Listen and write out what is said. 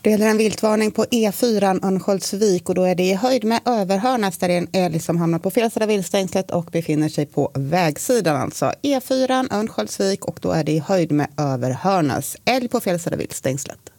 Det gäller en viltvarning på E4 Örnsköldsvik och då är det i höjd med Överhörnas där det är en älg som hamnar på fel sida viltstängslet och befinner sig på vägsidan. Alltså E4 Örnsköldsvik och då är det i höjd med Överhörnas älg på fel sida viltstängslet.